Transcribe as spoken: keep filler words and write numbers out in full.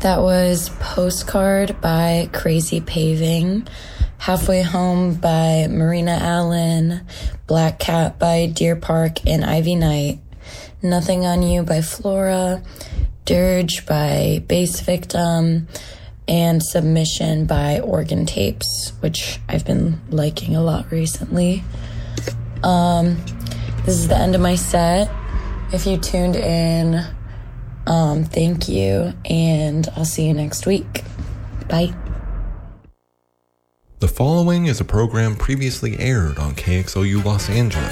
That was Postcard by Crazy Paving, Halfway Home by Marina Allen, Black Cat by Deer Park and Ivy Knight, Nothing on You by Flora, Dirge by Bass Victim, and Submission by Organ Tapes, which I've been liking a lot recently. Um, this is the end of my set. If you tuned in, um, thank you, and I'll see you next week. Bye. The following is a program previously aired on K X O U Los Angeles.